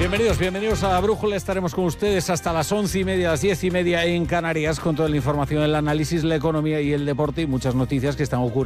Bienvenidos a La Brújula. Estaremos con ustedes hasta las 11:30, las 10:30 en Canarias, con toda la información, el análisis, la economía y el deporte y muchas noticias que están ocurriendo